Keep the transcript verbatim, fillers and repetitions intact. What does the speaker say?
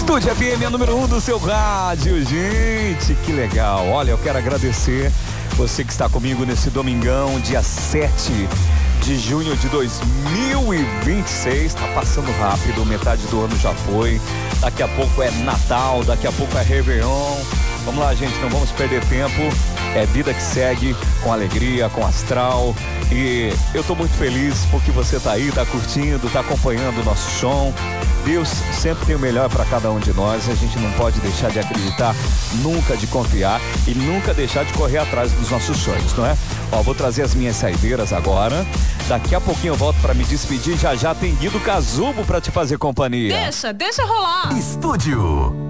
Estúdio F M é número um do seu rádio, gente, que legal. Olha, eu quero agradecer você que está comigo nesse domingão, dia sete de junho de dois mil e vinte e seis. Tá passando rápido, metade do ano já foi. Daqui a pouco é Natal, daqui a pouco é Réveillon. Vamos lá, gente, não vamos perder tempo. É vida que segue, com alegria, com astral. E eu tô muito feliz porque você tá aí, tá curtindo, tá acompanhando o nosso som. Deus sempre tem o melhor para cada um de nós. A gente não pode deixar de acreditar, nunca de confiar e nunca deixar de correr atrás dos nossos sonhos, não é? Ó, vou trazer as minhas saideiras agora. Daqui a pouquinho eu volto para me despedir. Já já tem Guido Casubo para te fazer companhia. Deixa, deixa rolar. Estúdio